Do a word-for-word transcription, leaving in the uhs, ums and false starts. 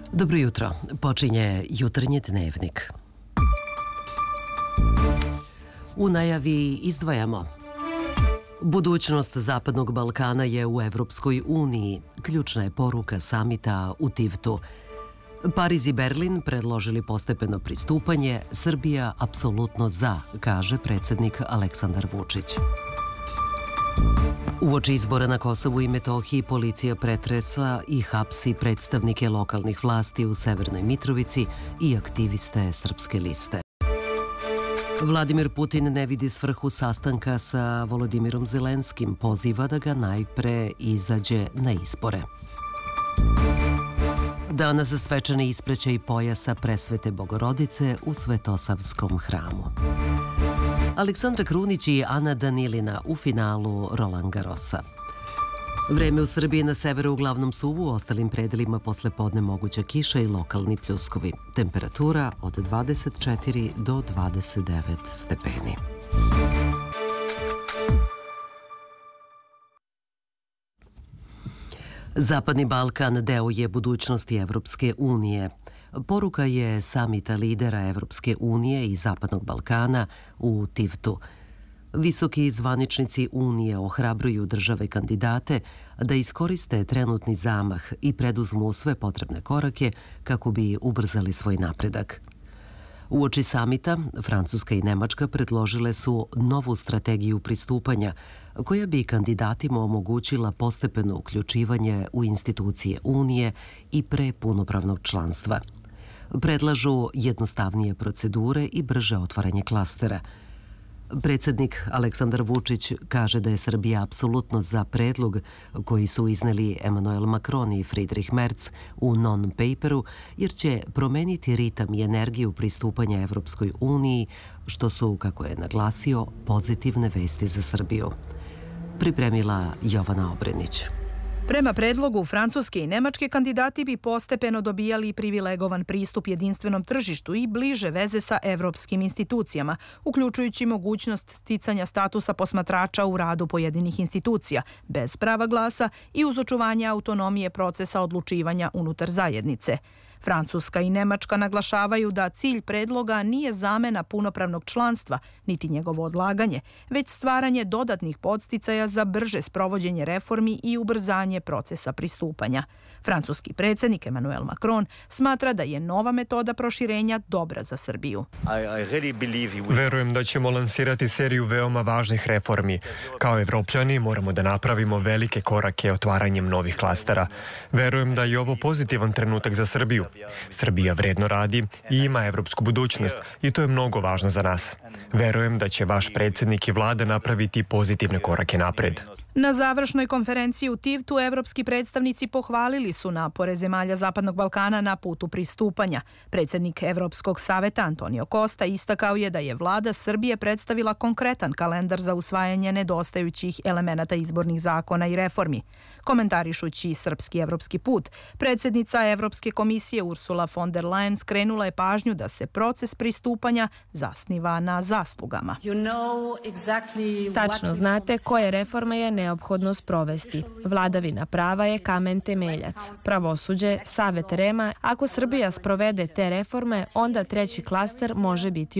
Dobro jutro. Počinje jutarnji dnevnik. U najavi izdvajamo. Budućnost Zapadnog Balkana je u Evropskoj uniji. Ključna je poruka samita u Tivtu. Pariz i Berlin predložili postepeno pristupanje. Srbija apsolutno za, kaže predsjednik Aleksandar Vučić. Uoči izbora na Kosovu i Metohiji policija pretresla i hapsi predstavnike lokalnih vlasti u Severnoj Mitrovici i aktiviste Srpske liste. Vladimir Putin ne vidi svrhu sastanka sa Volodimirom Zelenskim, poziva da ga najpre izađe na izbore. Danas svečani ispraćaj pojasa Presvete Bogorodice u Svetosavskom hramu. Aleksandra Krunić i Ana Danilina u finalu Roland Garrosa. Vreme u Srbiji na severu uglavnom suvo, u ostalim predelima posle podne moguća kiša i lokalni pljuskovi. Temperatura od dvadeset četiri do dvadeset devet stepeni. Zapadni Balkan deo je budućnosti Evropske unije. Poruka je samita lidera Evropske unije i Zapadnog Balkana u Tivtu. Visoki zvaničnici Unije ohrabruju države kandidate da iskoriste trenutni zamah i preduzmu sve potrebne korake kako bi ubrzali svoj napredak. Uoči samita, Francuska i Nemačka predložile su novu strategiju pristupanja koja bi kandidatima omogućila postepeno uključivanje u institucije Unije i pre punopravnog članstva. Predlažu jednostavnije procedure i brže otvaranje klastera. Predsjednik Aleksandar Vučić kaže da je Srbija apsolutno za predlog koji su izneli Emmanuel Macron i Friedrich Merz u non-paperu, jer će promeniti ritam i energiju pristupanja Evropskoj uniji, što su, kako je naglasio, pozitivne vesti za Srbiju. Pripremila Jovana Obrenić. Prema predlogu, francuske i nemačke kandidati bi postepeno dobijali privilegovan pristup jedinstvenom tržištu i bliže veze sa evropskim institucijama, uključujući mogućnost sticanja statusa posmatrača u radu pojedinih institucija, bez prava glasa i uz očuvanje autonomije procesa odlučivanja unutar zajednice. Francuska i Nemačka naglašavaju da cilj predloga nije zamena punopravnog članstva, niti njegovo odlaganje, već stvaranje dodatnih podsticaja za brže sprovođenje reformi i ubrzanje procesa pristupanja. Francuski predsjednik Emmanuel Macron smatra da je nova metoda proširenja dobra za Srbiju. Verujem da ćemo lansirati seriju veoma važnih reformi. Kao Evropljani moramo da napravimo velike korake otvaranjem novih klastera. Verujem da je ovo pozitivan trenutak za Srbiju. Srbija vredno radi i ima evropsku budućnost i to je mnogo važno za nas. Verujem da će vaš predsjednik i vlada napraviti pozitivne korake napred. Na završnoj konferenciji u Tivtu evropski predstavnici pohvalili su napore zemalja Zapadnog Balkana na putu pristupanja. Predsjednik Evropskog saveta Antonio Costa istakao je da je vlada Srbije predstavila konkretan kalendar za usvajanje nedostajućih elemenata izbornih zakona i reformi. Komentarišući srpski evropski put, predsjednica Evropske komisije Ursula von der Leyen skrenula je pažnju da se proces pristupanja zasniva na zaslugama. Tačno znate koje reforme je neophodno sprovesti. Vladavina prava je kamen temeljac. Pravosuđe, Savet Rema, ako Srbija sprovede te reforme, onda treći klaster može biti